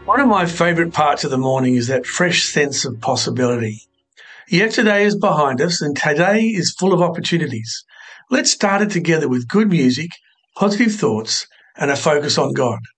One of my favourite parts of the morning is that fresh sense of possibility. Yesterday is behind us and today is full of opportunities. Let's start it together with good music, positive thoughts, and a focus on God.